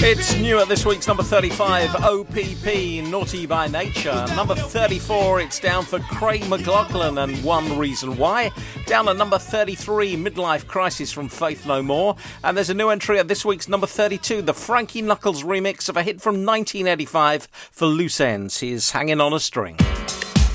It's new at this week's number 35, OPP, Naughty by Nature. Number 34, it's down for Craig McLachlan and One Reason Why. Down at number 33, Midlife Crisis from Faith No More. And there's a new entry at this week's number 32, the Frankie Knuckles remix of a hit from 1985 for Loose Ends. Here's Hanging on a String.